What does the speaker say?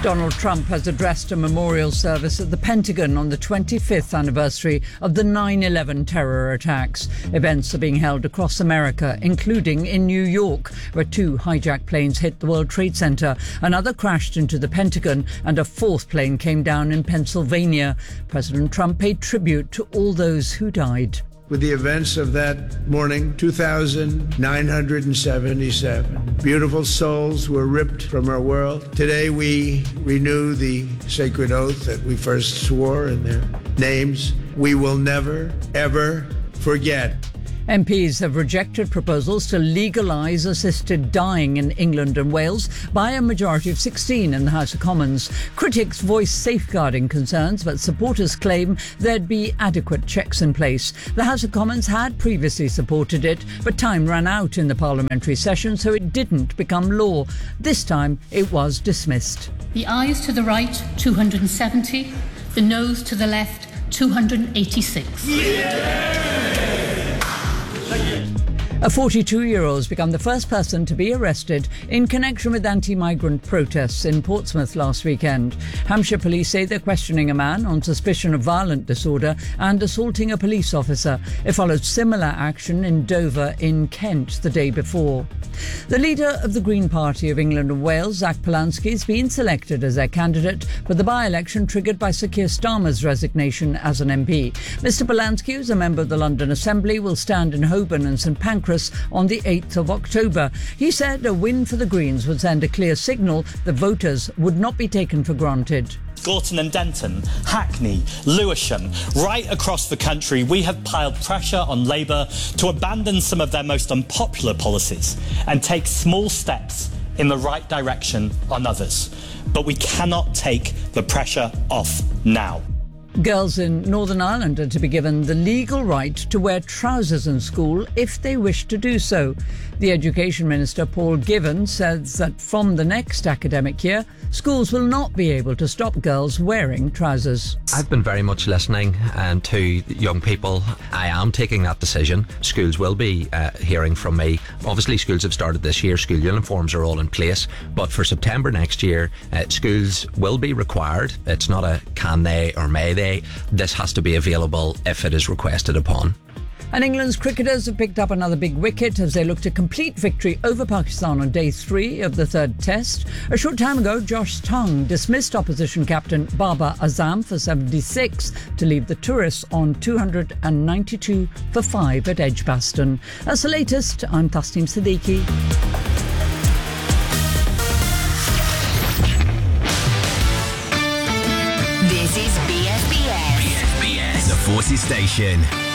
Donald Trump has addressed a memorial service at the Pentagon on the 25th anniversary of the 9/11 terror attacks. Events are being held across America, including in New York, where 2 hijacked planes hit the World Trade Center. Another crashed into the Pentagon, and a 4th plane came down in Pennsylvania. President Trump paid tribute to all those who died. With the events of that morning, 2,977 beautiful souls were ripped from our world. Today we renew the sacred oath that we first swore in their names. We will never, ever forget. MPs have rejected proposals to legalise assisted dying in England and Wales by a majority of 16 in the House of Commons. Critics voice safeguarding concerns, but supporters claim there'd be adequate checks in place. The House of Commons had previously supported it, but time ran out in the parliamentary session, so it didn't become law. This time it was dismissed. The ayes to the right, 270. The noes to the left, 286. A 42-year-old has become the first person to be arrested in connection with anti-migrant protests in Portsmouth last weekend. Hampshire police say they're questioning a man on suspicion of violent disorder and assaulting a police officer. It followed similar action in Dover in Kent the day before. The leader of the Green Party of England and Wales, Zach Polanski, has been selected as their candidate for the by-election triggered by Sir Keir Starmer's resignation as an MP. Mr Polanski, who's a member of the London Assembly, will stand in Holborn and St Pancras on the 8th of October. He said a win for the Greens would send a clear signal that voters would not be taken for granted. Gorton and Denton, Hackney, Lewisham, right across the country, we have piled pressure on Labour to abandon some of their most unpopular policies and take small steps in the right direction on others. But we cannot take the pressure off now. Girls in Northern Ireland are to be given the legal right to wear trousers in school if they wish to do so. The Education Minister, Paul Givan, says that from the next academic year, schools will not be able to stop girls wearing trousers. I've been very much listening to young people. I am taking that decision. Schools will be hearing from me. Obviously, schools have started this year. School uniforms are all in place. But for September next year, schools will be required. It's not a can they or may they. This has to be available if it is requested upon. And England's cricketers have picked up another big wicket as they look to complete victory over Pakistan on day 3 of the 3rd test. A short time ago, Josh Tongue dismissed opposition captain Babar Azam for 76 to leave the tourists on 292 for 5 at Edgbaston. That's the latest. I'm Tasneem Siddiqui. This is BSBS. The Forces Station.